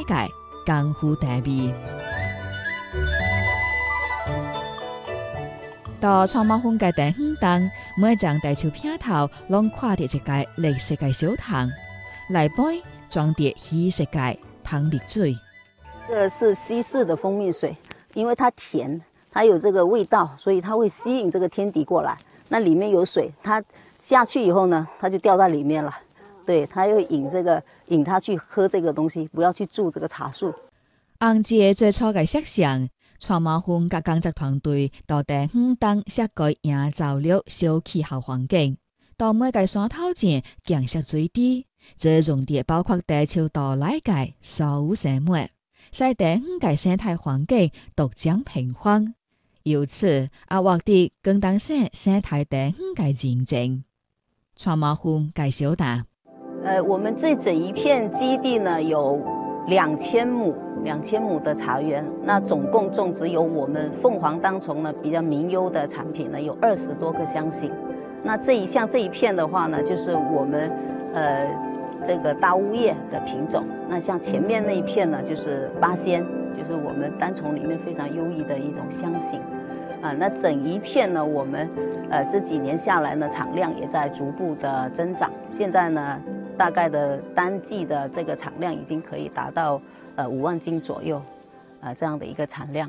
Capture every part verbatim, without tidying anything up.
界，功夫大味。到创毛園嘅地方當，每張大樹片頭攏掛着一個綠色嘅小桶，內杯裝着稀色嘅蜂蜜水。 這個是西式的蜂蜜水，因為它甜，它有這個味道，所以它會吸引這個天敵過來。那裡面有水，它下去以後呢，它就掉在裡面了。對，它會引這個引它去喝這個東西，不要去住這個茶樹。 紅節最初嘅設想，創毛園甲工作團隊到地方當設計營造了小氣候環境，到每個山頭前建設水池，這用的包括地球島內嘅所有生物，使地方嘅生態環境獨佔平衡。由此，也獲得廣東省生態地方嘅認證。創毛園介紹答。 呃，我們這整一片基地呢，有兩千畝，兩千畝的茶園。那總共種植有我們鳳凰當叢呢比較名優的產品呢，有二十多個香型。那這一像這一片的話呢，就是我們呃這個大烏葉的品種。那像前面那一片呢，就是八仙，就是我們單叢裡面非常優異的一種香型。啊，那整一片呢，我們呃這幾年下來呢，產量也在逐步的增長。現在呢，大概的單季的這個產量已經可以達到呃五萬斤左右，啊、呃、這樣的一個產量。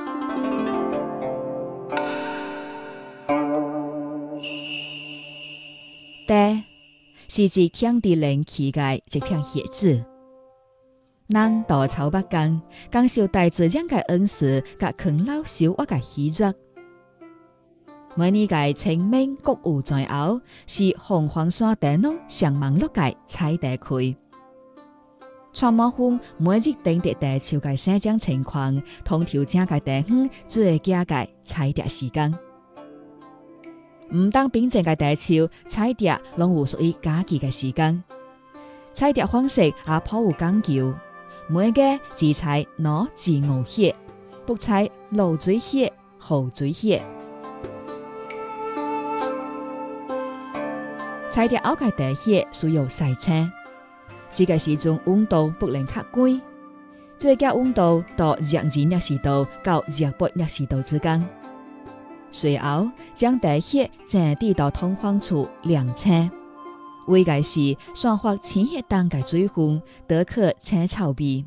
地是指天地靈氣嘅一片葉子，人稻草不耕，感受大自然嘅恩賜，甲啃老收穫嘅喜悅。每年嘅清明穀雨前後，是鳳凰山地農上忙碌嘅採地區。創毛園每日定地地樹嘅生長情況，同調整嘅地方最佳嘅採地時間。唔當並正嘅地樹採地，攏有屬於家己嘅時間。採地方式也頗有講究，每個只採攞自牛血，不採露水血、河水血。採地後嘅地血需要曬青，這個時陣溫度不能較高，最佳溫度到廿二攝氏度到廿八攝氏度之間。隨後將地血整地到通風處晾青，為嘅是散發清潔當嘅水分，得可青草味。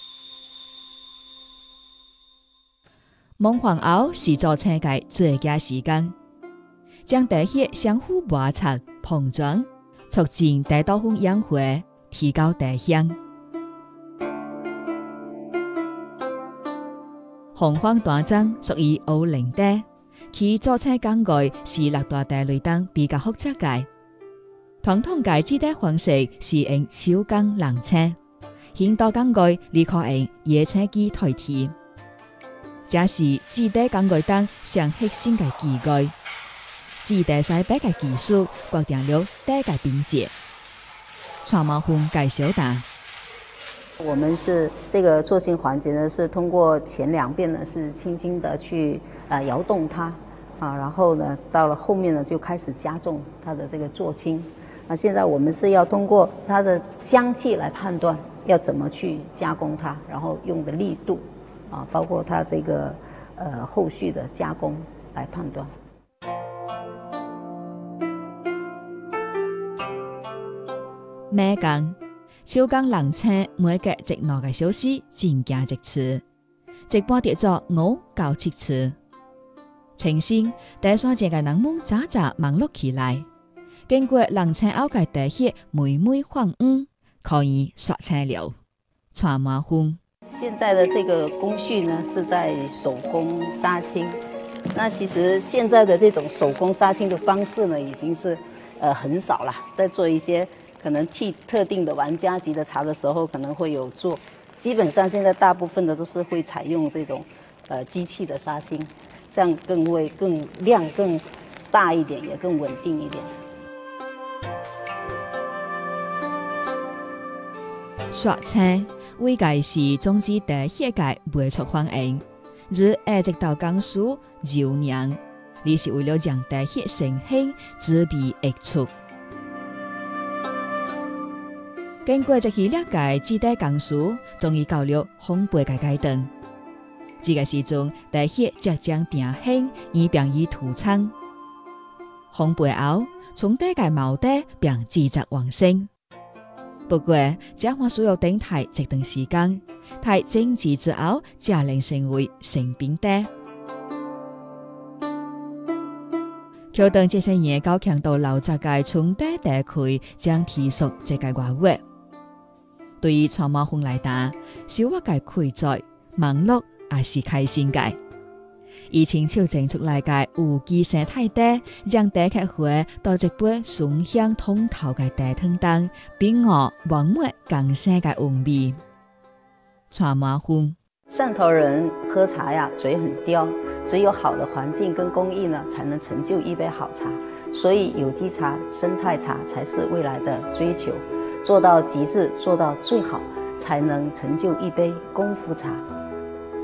蒙黃後是做青嘅最佳時間。將地血相互摩擦碰撞，促進大豆粉氧化，提高地香。洪荒大莊屬於烏林地，其做青工具是六大地類當比較複雜嘅。傳統嘅製地方式是用手工冷青，現代工具你可用野青機代替。這是製地工具當上核心嘅機具。製地洗白嘅技術決定了地嘅品質。創毛園介紹答。 我們是這個做青環節呢，是通過前兩遍呢是輕輕的去呃搖動它啊，然後呢到了後面呢就開始加重它的這個做青。那現在我們是要通過它的香氣來判斷要怎麼去加工它，然後用的力度啊，包括它這個呃後續的加工來判斷。 咩講？手工冷青每隔一兩個小時進行一次，一般叫做五到七次。清新第三節嘅人們早早忙碌起來，經過冷青後嘅地血每每晃嗯，可以刷青了。創毛園現在的這個工序呢，是在手工殺青。那其實現在的這種手工殺青的方式呢，已經是呃很少了，在做一些。可能替特定的玩家級的茶的時候可能會有做，基本上現在大部分的都是會採用這種，呃機器的殺青，這樣更會更量更大一點，也更穩定一點。 刷青為嘅是總之地血嘅未出反應，而一直到江蘇揉釀，你是為了讓地血成型，滋味溢出。 經過一系列嘅指導工序，終於到了烘焙嘅階段。這個時陣，大血即將定興，以便於塗層。烘焙後，從底嘅毛底便自責完成。不過，這還需要等待一段時間，待整治之後，才能成為成品底。橋段這些年到強到老雜嘅從底地區，將提速這個外圍。對於傳媒風來打，小我嘅開在網絡也是開心嘅。以前超整出來嘅有機生態底，讓地客會到一杯醇香通透嘅地湯當，並我完美更新嘅風味。傳媒風汕頭人喝茶呀，嘴很刁，只有好的環境跟工藝呢，才能成就一杯好茶。所以有機茶、生態茶才是未來的追求，做到極致，做到最好，才能成就一杯功夫茶。